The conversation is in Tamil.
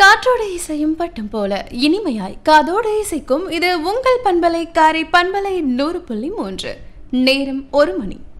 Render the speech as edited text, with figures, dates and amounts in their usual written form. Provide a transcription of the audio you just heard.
காற்றோடு இசையும் பட்டம் போல இனிமையாய் காதோடு இசைக்கும் இது உங்கள் பண்பலை காரை பண்பலை 100.3 நேரம் 1 மணி.